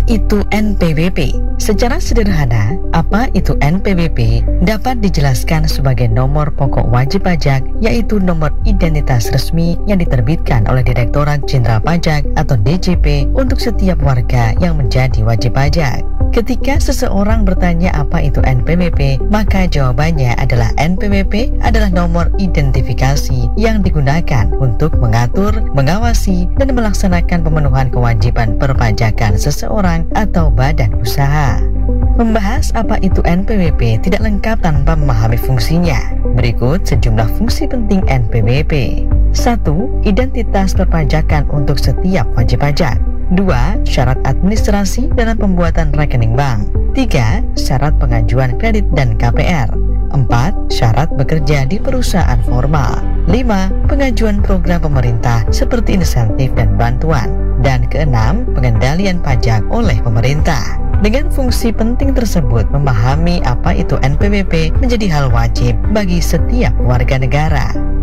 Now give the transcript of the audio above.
itu NPWP? Secara sederhana, apa itu NPWP dapat dijelaskan sebagai nomor pokok wajib pajak, yaitu nomor identitas resmi yang diterbitkan oleh Direktorat Jenderal Pajak atau DJP untuk setiap warga yang menjadi wajib pajak. Ketika seseorang bertanya apa itu NPWP, maka jawabannya adalah NPWP adalah nomor identifikasi yang digunakan untuk mengatur, mengawasi, dan melaksanakan pemenuhan kewajiban perpajakan seseorang atau badan usaha. Membahas apa itu NPWP tidak lengkap tanpa memahami fungsinya. Berikut sejumlah fungsi penting NPWP. 1. Identitas perpajakan untuk setiap wajib pajak. 2. Syarat administrasi dalam pembuatan rekening bank. 3. Syarat pengajuan kredit dan KPR. 4. Syarat bekerja di perusahaan formal. 5. Pengajuan program pemerintah seperti insentif dan bantuan. Dan keenam, pengendalian pajak oleh pemerintah. Dengan fungsi penting tersebut, memahami apa itu NPWP menjadi hal wajib bagi setiap warga negara.